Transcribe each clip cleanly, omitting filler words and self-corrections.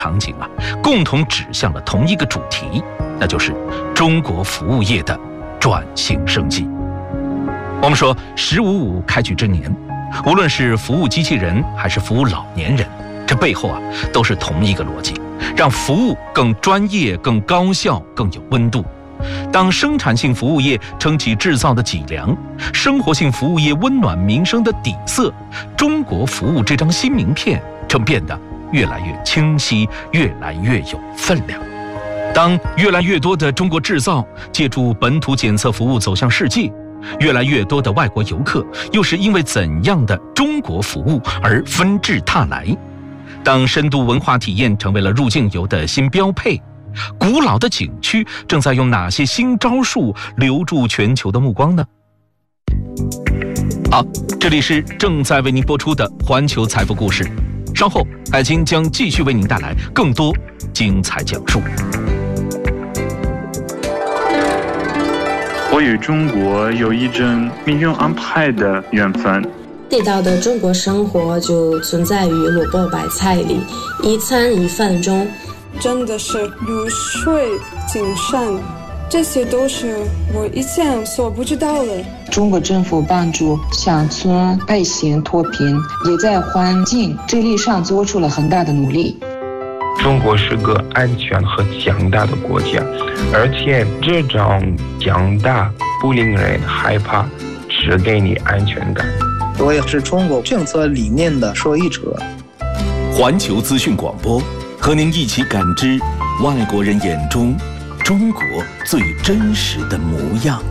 场景共同指向了同一个主题，那就是中国服务业的转型升级。我们说“15.5”开局之年，无论是服务机器人还是服务老年人，这背后都是同一个逻辑，让服务更专业、更高效、更有温度。当生产性服务业撑起制造的脊梁，生活性服务业温暖民生的底色，中国服务这张新名片正变得越来越清晰，越来越有分量。当越来越多的中国制造借助本土检测服务走向世界，越来越多的外国游客又是因为怎样的中国服务而纷至沓来？当深度文化体验成为了入境游的新标配，古老的景区正在用哪些新招数留住全球的目光呢？好，这里是正在为您播出的环球财富故事，稍后海清将继续为您带来更多精彩讲述。 我与中国有一种命运安排的缘分。 地道的中国生活就存在于萝卜白菜里，一餐一饭中。 真的是如水精深，这些都是我以前所不知道的。 中国政府帮助乡村百姓脱贫，也在环境治理上做出了很大的努力。 中国是个安全和强大的国家，而且这种强大不令人害怕，只给你安全感。 我也是中国政策理念的受益者。 环球资讯广播，和您一起感知外国人眼中中国最真实的模样。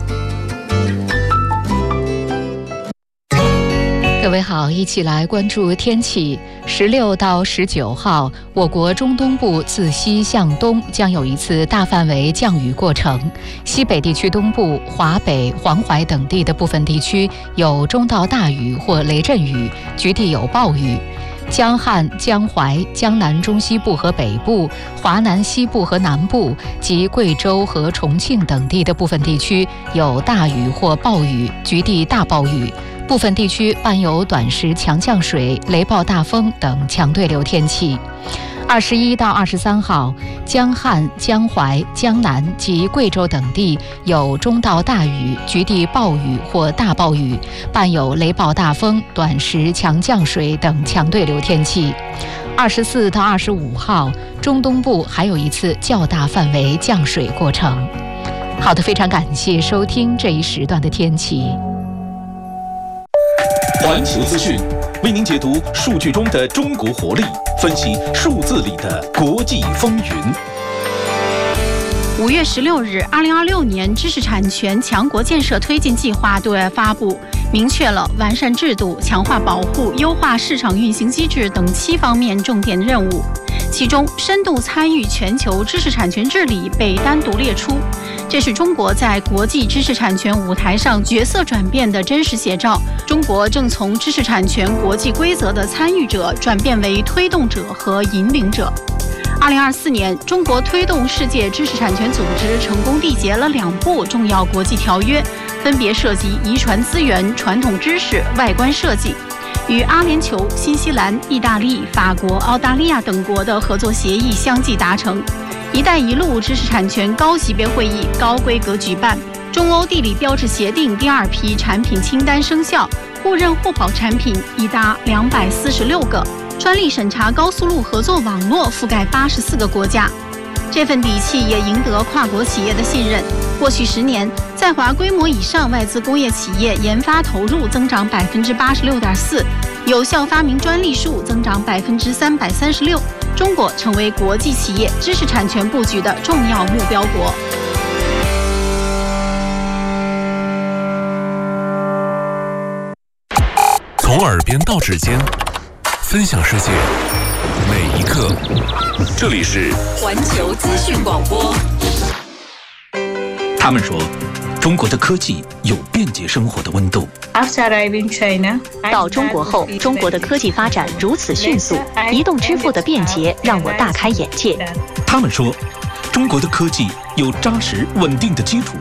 各位好，一起来关注天气。16到19号，我国中东部自西向东将有一次大范围降雨过程，西北地区东部、华北、黄淮等地的部分地区有中到大雨或雷阵雨，局地有暴雨。江汉、江淮、江南中西部和北部、华南西部和南部及贵州和重庆等地的部分地区有大雨或暴雨，局地大暴雨。部分地区伴有短时强降水、雷暴大风等强对流天气。21到23号，江汉、江淮、江南及贵州等地有中到大雨，局地暴雨或大暴雨，伴有雷暴大风、短时强降水等强对流天气。24到25号，中东部还有一次较大范围降水过程。好的，非常感谢收听这一时段的天气。 环球资讯为您解读数据中的中国活力，分析数字里的国际风云。 5月16日，2026年知识产权强国建设推进计划对外发布，明确了完善制度、强化保护、优化市场运行机制等7方面重点任务。其中，深度参与全球知识产权治理被单独列出，这是中国在国际知识产权舞台上角色转变的真实写照。中国正从知识产权国际规则的参与者转变为推动者和引领者。2024年，中国推动世界知识产权组织成功缔结了2部重要国际条约，分别涉及遗传资源、传统知识、外观设计。与阿联酋、新西兰、意大利、法国、澳大利亚等国的合作协议相继达成。“一带一路”知识产权高级别会议高规格举办。中欧地理标志协定第2批产品清单生效，互认互保产品已达246个。专利审查高速路合作网络覆盖84个国家。这份底气也赢得跨国企业的信任。过去10年，在华规模以上外资工业企业研发投入增长86.4%，有效发明专利数增长336%。中国成为国际企业知识产权布局的重要目标国。 从耳边到指尖，分享世界每一刻。这里是环球资讯广播。 他们说，中国的科技有便捷生活的温度。 到中国后，中国的科技发展如此迅速，移动支付的便捷让我大开眼界。 他们说，中国的科技有扎实稳定的基础。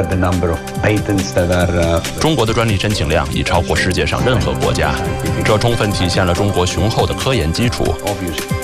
中国的专利申请量已超过世界上任何国家，这充分体现了中国雄厚的科研基础。